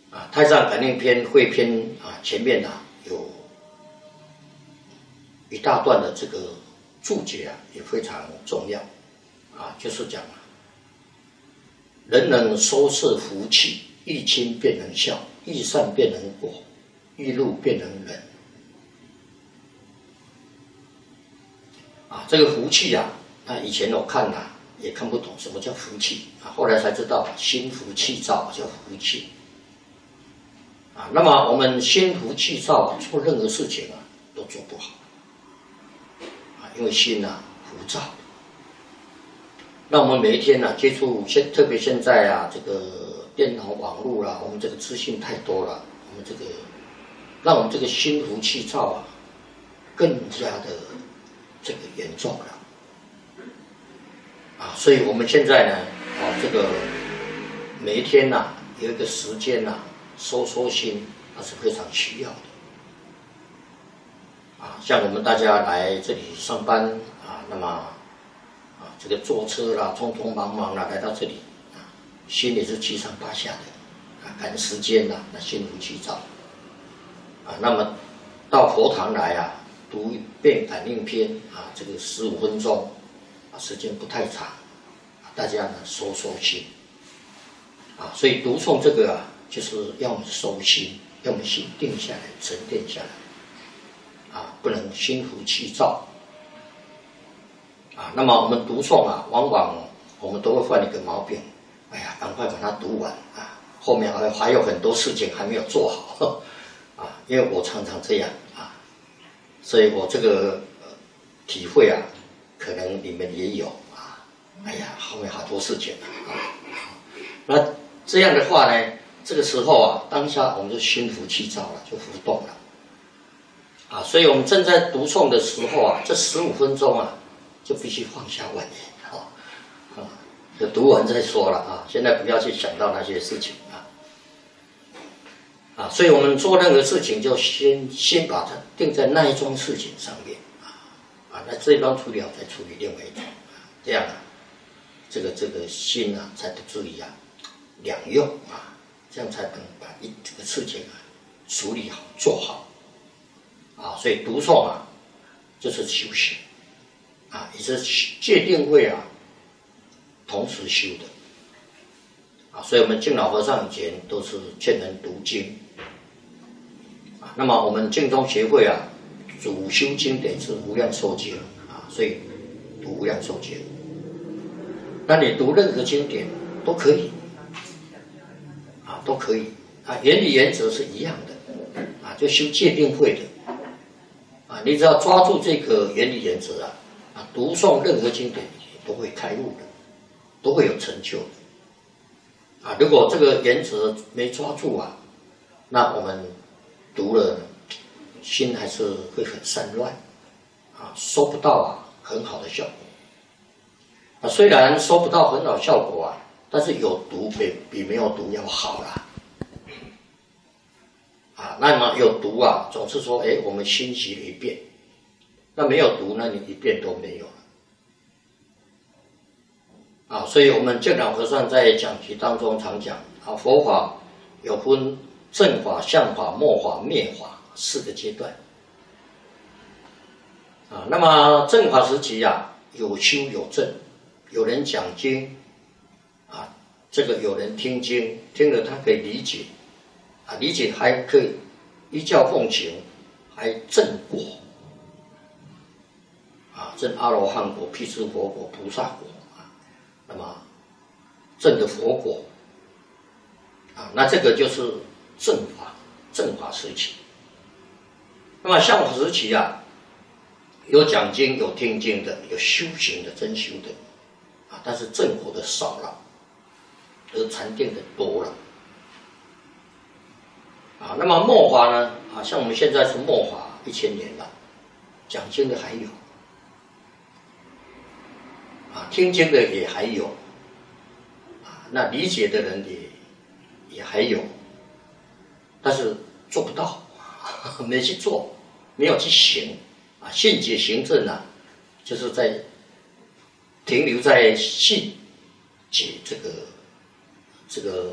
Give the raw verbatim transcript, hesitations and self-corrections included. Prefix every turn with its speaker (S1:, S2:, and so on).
S1: 啊，《太上感应篇》汇篇啊，前面啊有一大段的这个注解啊，也非常重要啊，就是讲啊，人能收摄福气，欲亲便能孝，欲善便能果，欲怒便能忍。啊，这个福气啊，那以前我看呐、啊、也看不懂什么叫福气啊，后来才知道心浮气躁叫福气。啊，那么我们心浮气躁啊，做任何事情啊都做不好啊，因为心啊浮躁。那我们每一天呢、啊、接触现，特别现在啊，这个电脑网络啦、啊，我们这个资讯太多了，我们这个让我们这个心浮气躁啊更加的这个严重了啊，所以我们现在呢，啊，这个每一天呐、啊、有一个时间呐、啊。收收心，那是非常需要的啊。像我们大家来这里上班啊，那么啊，这个坐车啦，匆匆忙忙啦，来到这里啊，心里是七上八下的啊，赶时间啦，那心浮气躁啊。那么到佛堂来啊，读一遍感应篇啊，这个十五分钟啊，时间不太长，大家呢收收心啊。所以读诵这个啊。就是要我们收心，要我们心定下来、沉淀下来，啊，不能心浮气躁，啊。那么我们读诵啊，往往我们都会犯一个毛病，哎呀，赶快把它读完啊，后面还还有很多事情还没有做好，啊，因为我常常这样啊，所以我这个、呃、体会啊，可能你们也有啊，哎呀，后面好多事情啊，那这样的话呢？这个时候啊，当下我们就心浮气躁了，就浮动了，啊，所以我们正在读诵的时候啊，这十五分钟啊，就必须放下万念，啊，啊，就读完再说了啊，现在不要去想到那些事情啊，啊，所以我们做任何事情就先先把它定在那一桩事情上面啊，啊，那这一桩处理好再处理另外一桩，这样啊，这个这个心啊才不至于啊两用啊。这样才能把一这个事情啊处理好做好啊，所以读诵啊就是修行啊，也是戒定慧啊同时修的啊，所以我们净老和尚以前都是劝人读经啊，那么我们净宗协会啊主修经典是无量寿经啊，所以读无量寿经，那你读任何经典都可以。都可以啊，原理原则是一样的啊，就修戒定慧的啊，你只要抓住这个原理原则啊，啊，读诵任何经典都会开悟的，都会有成就的啊。如果这个原则没抓住啊，那我们读了心还是会很散乱啊，收不到啊很好的效果啊。虽然收不到很好的效果啊。但是有读比比没有读要好啦，啊，那么有读啊，总是说，哎，我们欣习了一遍，那没有读，那你一遍都没有了，啊，所以我们净老和尚在讲题当中常讲啊，佛法有分正法、相法、末法、灭法四个阶段，啊，那么正法时期啊，有修有证，有人讲经。啊，这个有人听经，听了他可以理解，啊，理解还可以依教奉行，还证果，啊，证阿罗汉果、辟支佛果、菩萨果啊，那么证的佛果，啊，那这个就是正法，正法时期。那么相法时期啊，有讲经、有听经的，有修行的、真修的，啊，但是正果的少了。而禅定的多了啊，那么末法呢？啊，像我们现在是末法一千年了，讲经的还有啊，听经的也还有啊，那理解的人也也还有，但是做不到，没去做，没有去行啊，信解行证啊，就是在停留在信解这个。这个